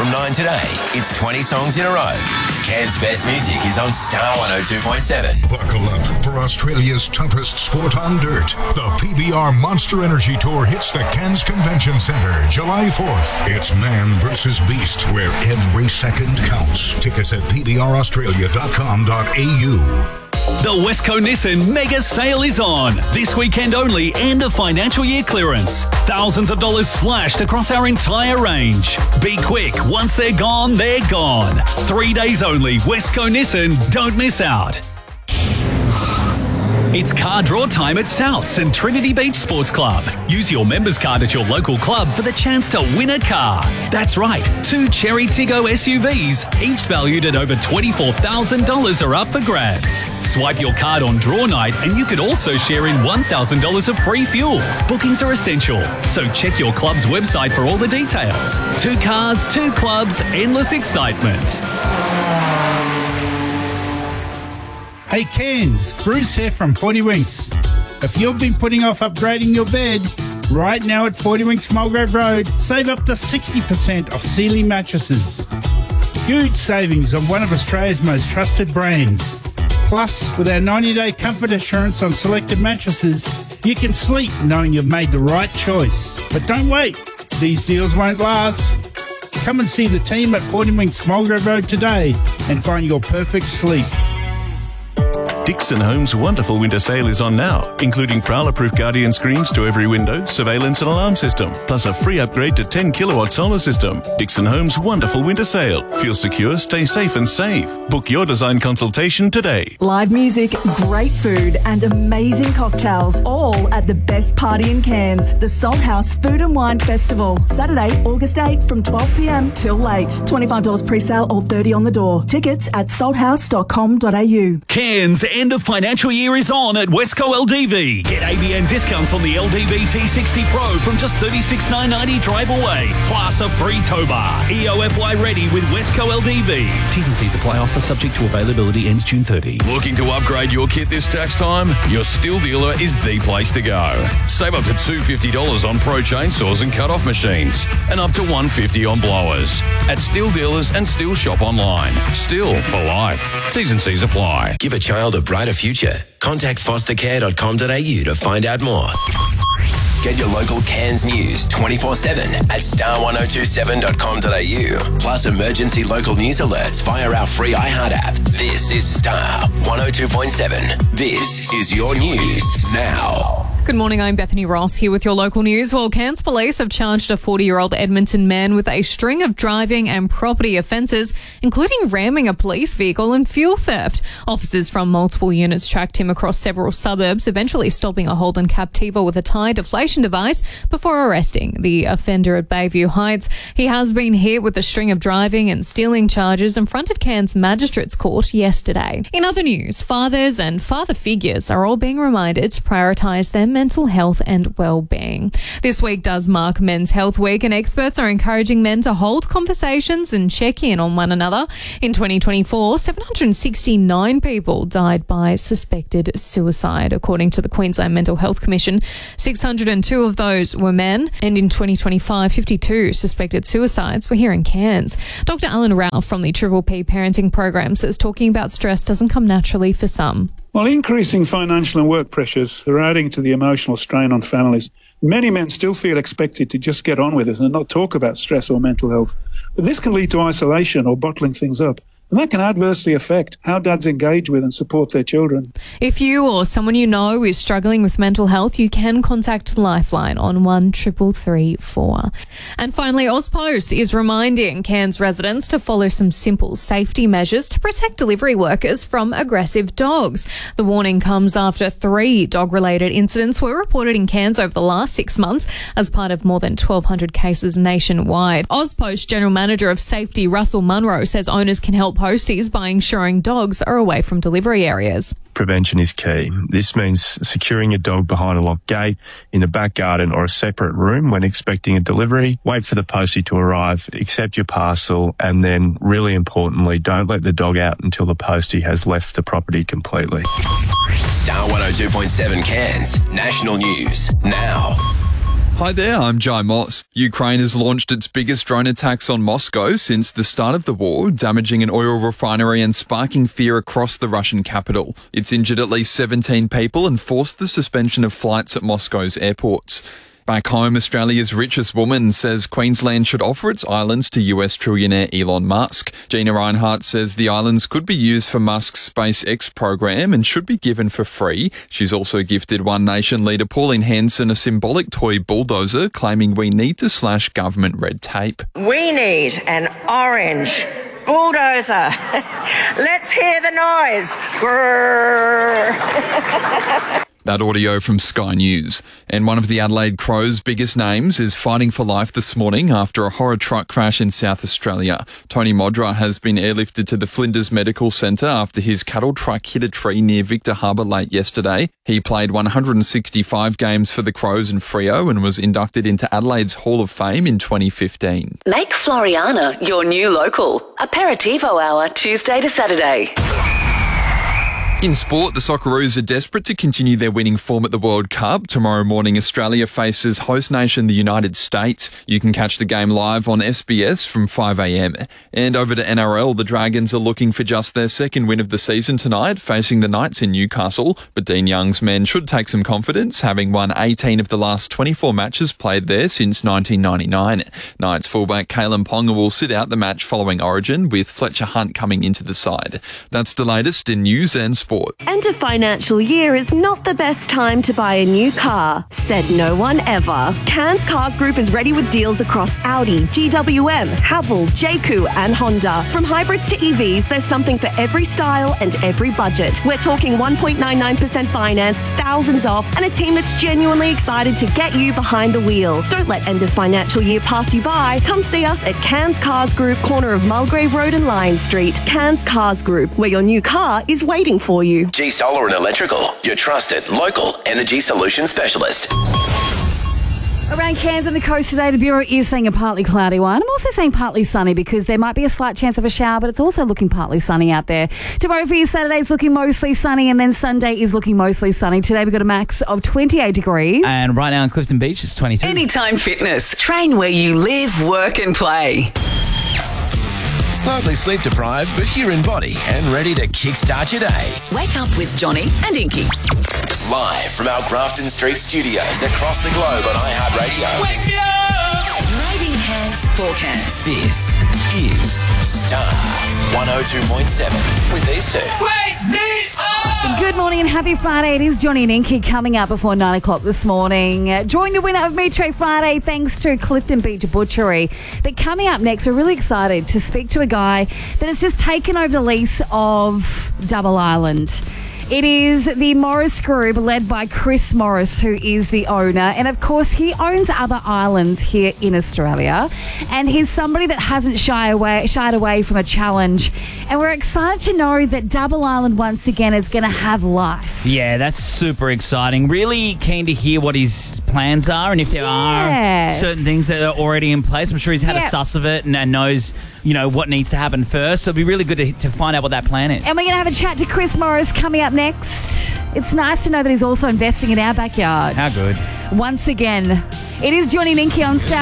From 9 today, it's 20 songs in a row. Cairns' best music is on Star 102.7. Buckle up for Australia's toughest sport on dirt. The PBR Monster Energy Tour hits the Cairns Convention Centre July 4th. It's man versus beast, where every second counts. Tickets at pbraustralia.com.au. The Westco Nissan Mega Sale is on. This weekend only, end of financial year clearance. Thousands of dollars slashed across our entire range. Be quick, once they're gone, they're gone. 3 days only, Westco Nissan, don't miss out. It's car draw time at Souths and Trinity Beach Sports Club. Use your members card at your local club for the chance to win a car. That's right, 2 Cherry Tiggo SUVs, each valued at over $24,000 are up for grabs. Swipe your card on draw night and you could also share in $1,000 of free fuel. Bookings are essential, so check your club's website for all the details. 2 cars, 2 clubs, endless excitement. Hey Cairns, Bruce here from 40 Winks. If you've been putting off upgrading your bed, right now at 40 Winks Mulgrave Road, save up to 60% off Sealy mattresses. Huge savings on one of Australia's most trusted brands. Plus, with our 90-day comfort assurance on selected mattresses, you can sleep knowing you've made the right choice. But don't wait, these deals won't last. Come and see the team at 40 Winks Mulgrave Road today and find your perfect sleep. Dixon Homes' wonderful winter sale is on now, including prowler-proof Guardian screens to every window, surveillance and alarm system, plus a free upgrade to 10 kilowatt solar system. Dixon Homes' wonderful winter sale. Feel secure, stay safe and save. Book your design consultation today. Live music, great food and amazing cocktails, all at the best party in Cairns, the Salt House Food and Wine Festival. Saturday, August 8 from 12 p.m. till late. $25 pre-sale or $30 on the door. Tickets at salthouse.com.au. Cairns' end of financial year is on at Westco LDV. Get ABN discounts on the LDV T60 Pro from just $36,990 drive away, plus a free tow bar. EOFY ready with Westco LDV. T's and C's apply. Offer subject to availability, ends June 30. Looking to upgrade your kit this tax time? Your Stihl dealer is the place to go. Save up to $250 on pro chainsaws and cut-off machines, and up to $150 on blowers. At Stihl dealers and Stihl shop online. Stihl for life. T's and C's apply. Give a child a brighter future. Contact fostercare.com.au to find out more. Get your local Cairns news 24/7 at star1027.com.au. Plus emergency local news alerts via our free iHeart app. This is Star 102.7. This is your news now. Good morning, I'm Bethany Ross here with your local news. Well, Cairns Police have charged a 40-year-old Edmonton man with a string of driving and property offences, including ramming a police vehicle and fuel theft. Officers from multiple units tracked him across several suburbs, eventually stopping a Holden Captiva with a tyre deflation device before arresting the offender at Bayview Heights. He has been hit with a string of driving and stealing charges and fronted Cairns Magistrates Court yesterday. In other news, fathers and father figures are all being reminded to prioritise their mental health and well-being. This week does mark Men's Health Week, and experts are encouraging men to hold conversations and check in on one another. In 2024, 769 people died by suspected suicide, according to the Queensland Mental Health Commission. 602 of those were men, and in 2025, 52 suspected suicides were here in Cairns. Dr. Alan Ralph from the Triple P Parenting Program says talking about stress doesn't come naturally for some. Well, increasing financial and work pressures are adding to the emotional strain on families. Many men still feel expected to just get on with it and not talk about stress or mental health. But this can lead to isolation or bottling things up. And that can adversely affect how dads engage with and support their children. If you or someone you know is struggling with mental health, you can contact Lifeline on 1334. And finally, AusPost is reminding Cairns residents to follow some simple safety measures to protect delivery workers from aggressive dogs. The warning comes after 3 dog-related incidents were reported in Cairns over the last 6 months as part of more than 1,200 cases nationwide. AusPost General Manager of Safety Russell Munro says owners can help posties by ensuring dogs are away from delivery areas. Prevention is key. This means securing a dog behind a locked gate, in the back garden or a separate room when expecting a delivery. Wait for the postie to arrive, accept your parcel, and then, really importantly, don't let the dog out until the postie has left the property completely. Star 102.7 Cairns, national news now. Hi there, I'm Jai Moss. Ukraine has launched its biggest drone attacks on Moscow since the start of the war, damaging an oil refinery and sparking fear across the Russian capital. It's injured at least 17 people and forced the suspension of flights at Moscow's airports. Back home, Australia's richest woman says Queensland should offer its islands to US trillionaire Elon Musk. Gina Reinhart says the islands could be used for Musk's SpaceX program and should be given for free. She's also gifted One Nation leader Pauline Hanson a symbolic toy bulldozer, claiming we need to slash government red tape. We need an orange bulldozer. Let's hear the noise. Grrr. That audio from Sky News. And one of the Adelaide Crows' biggest names is fighting for life this morning after a horror truck crash in South Australia. Tony Modra has been airlifted to the Flinders Medical Centre after his cattle truck hit a tree near Victor Harbour late yesterday. He played 165 games for the Crows and Freo and was inducted into Adelaide's Hall of Fame in 2015. Make Floriana your new local. Aperitivo hour, Tuesday to Saturday. In sport, the Socceroos are desperate to continue their winning form at the World Cup. Tomorrow morning, Australia faces host nation the United States. You can catch the game live on SBS from 5 a.m. And over to NRL, the Dragons are looking for just their second win of the season tonight, facing the Knights in Newcastle. But Dean Young's men should take some confidence, having won 18 of the last 24 matches played there since 1999. Knights fullback Kalen Ponga will sit out the match following Origin, with Fletcher Hunt coming into the side. That's the latest in news and sport. End of financial year is not the best time to buy a new car, said no one ever. Cairns Cars Group is ready with deals across Audi, GWM, Haval, JQ and Honda. From hybrids to EVs, there's something for every style and every budget. We're talking 1.99% finance, thousands off, and a team that's genuinely excited to get you behind the wheel. Don't let end of financial year pass you by. Come see us at Cairns Cars Group, corner of Mulgrave Road and Lion Street. Cairns Cars Group, where your new car is waiting for you. G Solar and Electrical, your trusted local energy solution specialist. Around Cairns and the coast today, the Bureau is saying a partly cloudy one. I'm also saying partly sunny because there might be a slight chance of a shower, but it's also looking partly sunny out there. Tomorrow for you, Saturday's looking mostly sunny, and then Sunday is looking mostly sunny. Today we've got a max of 28 degrees. And right now in Clifton Beach, it's 22. Anytime Fitness. Train where you live, work and play. Slightly sleep deprived, but here in body and ready to kickstart your day. Wake up with Johnny and Inky. Live from our Grafton Street studios across the globe on iHeartRadio. Wake me up! Made in Cairns for Cairns. This is Star 102.7 with these two. Wake me up! Good morning and happy Friday. It is Johnny and Inky coming up before 9 o'clock this morning. Drawing the winner of Mitre Friday thanks to Clifton Beach Butchery. But coming up next, we're really excited to speak to a guy that has just taken over the lease of Double Island. It is the Morris Group led by Chris Morris, who is the owner. And, of course, he owns other islands here in Australia. And he's somebody that hasn't shied away from a challenge. And we're excited to know that Double Island, once again, is going to have life. Yeah, that's super exciting. Really keen to hear what his plans are and if there are certain things that are already in place. I'm sure he's had a suss of it and knows, you know, what needs to happen first. So it'll be really good to find out what that plan is. And we're going to have a chat to Chris Morris coming up next. It's nice to know that he's also investing in our backyard. How good. Once again, it is Johnny and Inky on Star.